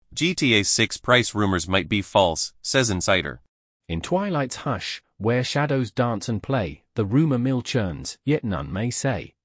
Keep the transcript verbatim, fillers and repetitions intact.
G T A six price rumors might be false, says insider. In Twilight's hush, where shadows dance and play, the rumor mill churns, yet none may say